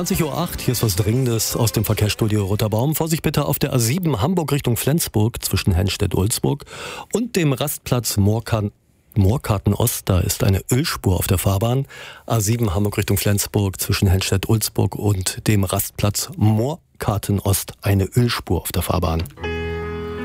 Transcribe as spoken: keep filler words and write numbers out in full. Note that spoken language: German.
zwanzig Uhr acht, hier ist was Dringendes aus dem Verkehrsstudio Roter Baum. Vorsicht bitte auf der A sieben Hamburg Richtung Flensburg zwischen Henstedt-Ulzburg und dem Rastplatz Moorkan Moorkarten Ost, da ist eine Ölspur auf der Fahrbahn. A sieben Hamburg Richtung Flensburg zwischen Henstedt-Ulzburg und dem Rastplatz Moorkarten Ost eine Ölspur auf der Fahrbahn.